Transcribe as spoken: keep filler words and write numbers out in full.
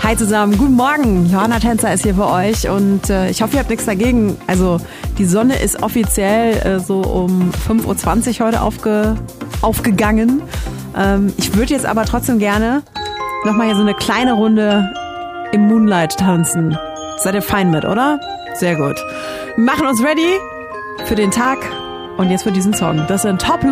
Hi zusammen, guten Morgen. Johanna Tänzer ist hier für euch und äh, ich hoffe, ihr habt nichts dagegen. Also die Sonne ist offiziell äh, so um fünf Uhr zwanzig heute aufge, aufgegangen. Ähm, ich würde jetzt aber trotzdem gerne nochmal hier so eine kleine Runde im Moonlight tanzen. Seid ihr fein mit, oder? Sehr gut. Wir machen uns ready für den Tag und jetzt für diesen Song. Das sind Top